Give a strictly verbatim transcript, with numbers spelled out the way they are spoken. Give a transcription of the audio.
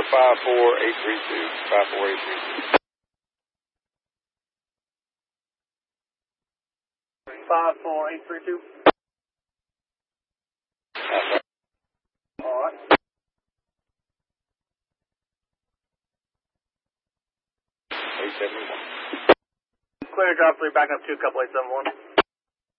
five four eight three two. five four eight three two. five four eight three two. Uh, All right. eight seven one. Clear drop three, back up two, couple eight seven one.